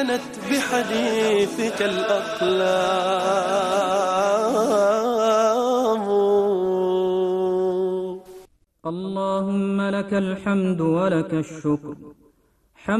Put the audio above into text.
كانت بحديثك الأقلام. اللهم لك الحمد ولك الشكر